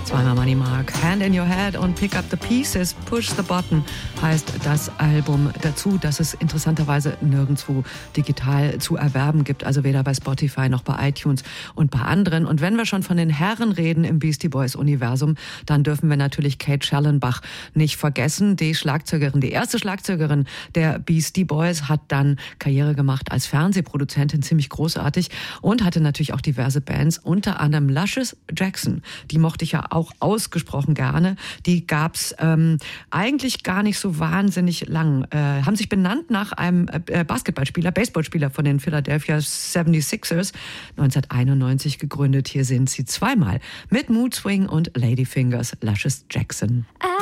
Zweimal Money Mark, Hand in Your Head und Pick Up the Pieces, Push the Button heißt das Album dazu, das es interessanterweise nirgendwo digital zu erwerben gibt, also weder bei Spotify noch bei iTunes und bei anderen. Und wenn wir schon von den Herren reden im Beastie Boys Universum, dann dürfen wir natürlich Kate Schellenbach nicht vergessen, die Schlagzeugerin, die erste Schlagzeugerin der Beastie Boys, hat dann Karriere gemacht als Fernsehproduzentin, ziemlich großartig, und hatte natürlich auch diverse Bands, unter anderem Luscious Jackson. Die mochte ich ja auch ausgesprochen gerne. Die gab's eigentlich gar nicht so wahnsinnig lang. Haben sich benannt nach einem Baseballspieler von den Philadelphia 76ers, 1991 gegründet. Hier sind sie zweimal mit Mood Swing und Ladyfingers, Luscious Jackson.